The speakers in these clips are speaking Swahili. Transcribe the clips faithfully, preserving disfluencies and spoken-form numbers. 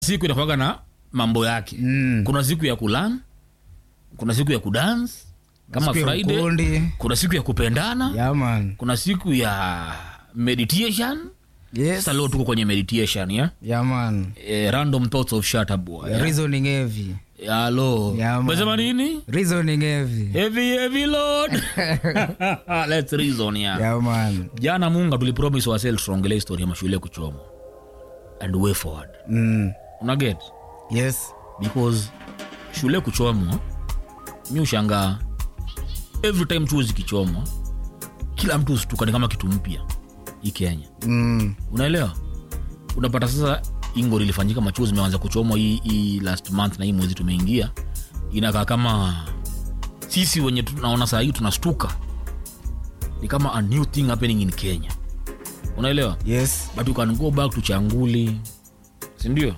siku inakuwa na mambo yake. Mm. Kuna siku ya kulan, kuna siku ya kudance kama Friday, ukundi. Kuna siku ya kupendana. Yeah, man. Kuna siku ya meditation. Yes. Sasa leo tuko kwenye meditation, ya? Yeah, man. Eh, random thoughts of shut up boy. Yeah, reasoning heavy. Hello. Yeah, Unasema nini? Reasoning heavy. Heavy heavy lord. Let's reason ya. Yeah, man. Jana Munga tulipromise ourselves tuongelee story ya mashule kuchoma. And way forward. Mm. Una get? Yes. Because shule kuchomwa, mimi ushangaa every time chuo zikichomwa kila mtu ustukani kama kitu mpya hii Kenya. Mm. Unaelewa? Unapata sasa Ingori ilifanyika machuo zimeanza kuchomwa hii, hii last month na hii mwezi tumeingia. Inakaa kama sisi wenye tunaona saa hii tunastuka. Ni kama a new thing happening in Kenya. Unaelewa? Yes. But you can go back to Changuli. Si ndio?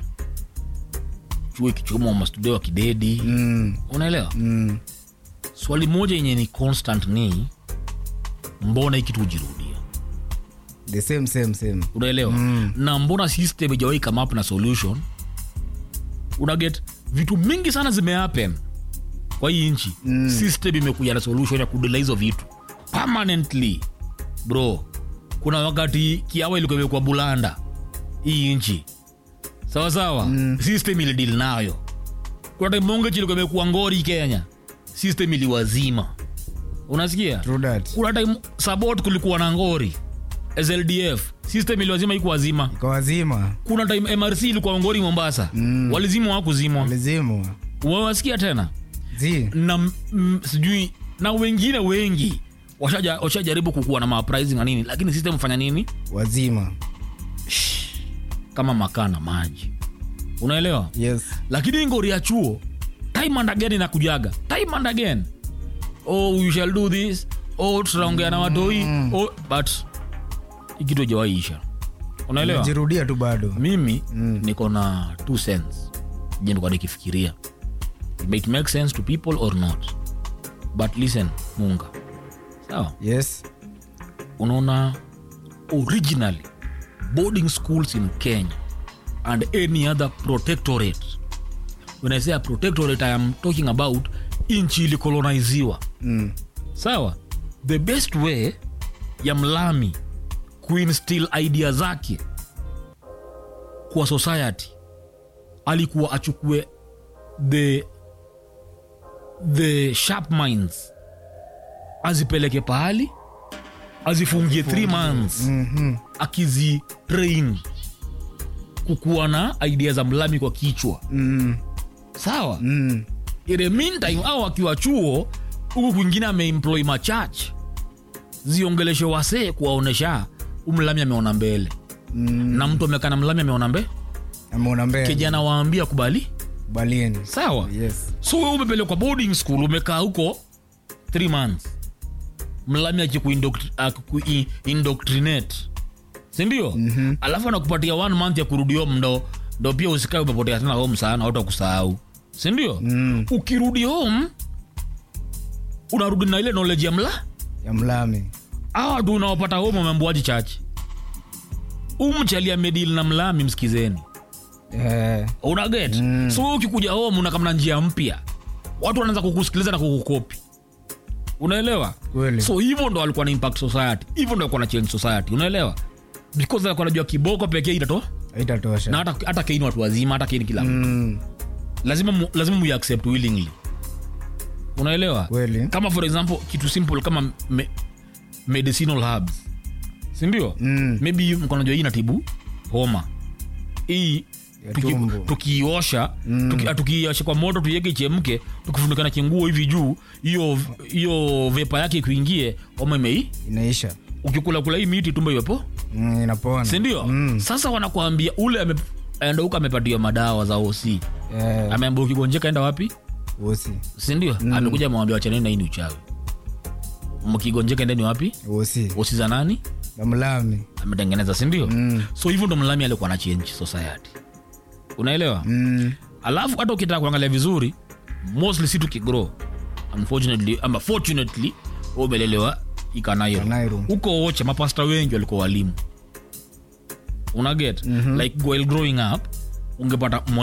Chuo kichomwa mastudio wa kidedi. Mm. Unaelewa? Mm. Swali moja yenye ni constant ni mbona hiki kitu jirudia? The same same same. Unaelewa? Mm. Na mbona system haijawahi come up na solution? Una get vitu mingi sana zimehappen kwa hii nchi. Mm. System imekuja na solution ya kudela hizo vitu permanently. Bro, kuna wakati kiawa ilikuwa imekuwa bulanda hii nchi. Sawa sawa? Mm. System ile deal nayo. Kuna time monge ilikuwa imekuwa ngori Kenya. System iliwazima. Unasikia? True that. Kuna time support kulikuwa na ngori. S L D F system iliwazima iko wazima. Iko wazima. Kuna time M R C ilikuwa ngori Mombasa. Mm. Walizimwa hakuzimwa. Walizimwa. Wawasikia tena? Zi. Na m, sijui na wengine wengi washaja washajaribu kukua na ma pricing na nini, lakini system fanya nini? Wazima. Shh. Kama makana maji. Unaelewa? Yes. Lakini ngori ya chuo time and again inakujaga. Time and again. Oh, you shall do this. Oh, tutaongea na watoi. Mm. Oh, but ikitu jawaisha. Unaelewa? Najirudia tu bado. Mimi mm. niko na two cents. Je, niko nikifikiria. It might make sense to people or not. But listen, Munga. Sawa? Yes. Unaona originally boarding schools in Kenya and any other protectorate. When I say a protectorate, I am talking about inchi ili koloniziwa. Mm. Sawa? The best way ya mlami kuinstill idea zake kwa society alikuwa achukue the the sharp minds azipeleke pahali azifungie three months. Mhm. Akizi train kukuwa na idea za mlami kwa kichwa. Mm. Sawa? Mm. In the meantime au akiwa chuo huku kwingine ameemploy ma church ziongeleshe wasee kuwaonesha umlami ameona mbele. Mm. Na mtu amekana mlami ameona mbele ameona mbele, kijana waambia kubali balieni. Sawa? Yes. So wewe umepelekwa boarding school, umekaa huko three months, mlami akikuindoctrinate, si ndio? Mm-hmm. Alafu anakupatia one month ya kurudi home, ndo ndo pia usikae umepotea sana home sana hata kusahau, si ndio? Mm. Ukirudi home unarudi na ile knowledge ya mla ya mlami. Ah, tu unawapata home umeambiwaje chachi umchalia medil na mlami, msikizeni. Eh, una get? Mm. So ukikuja home una kama njia mpya, watu wanaanza kukusikiliza na kukukopi. Unaelewa? Kweli. So hivyo ndo alikuwa na impact society, hivyo ndo alikuwa na change society. Unaelewa? Because alikuwa anajua kiboko pekee itatoa haitatosha, na hata hata kaini watu wazima, hata kaini kila mtu. Mm. Lazima mu, lazima mu accept willingly. Unaelewa? Kweli. Kama for example kitu simple kama me, medicinal herbs, si ndio? Mm. Maybe mko najua hii inatibu homa hii, tukiosha tuki mm. tuki, tukiosha kwa moto tuiweke ichemke, tukifunika na kinguo hivi juu, hiyo hiyo vepa yake kuingie, homa imei inaisha. Ukikula kula hii miti tumbo iwepo mm, inapona, si ndio? Mm. Sasa wanakuambia ule ame aenda huko amepatiwa madawa za O C. Yeah. Ameambiwa ukigonjeka enda wapi? O C. Si ndio? Mm. Amekuja amwambia achane na hii ni uchawi. Mkigonjeka ndani wapi? O C. O C za nani? Na mlami. Ametengeneza, si ndio? Mm. So hivyo ndo mlami alikuwa na change society. Unaelewa? Mm. Alafu hata ukitaka kuangalia vizuri, mostly si tukigrow, unfortunately ama fortunately, umelelewa Ikanairo. Huko wote mapasta wengi walikuwa walimu. Una get? Mm-hmm. Like while growing up, ungepata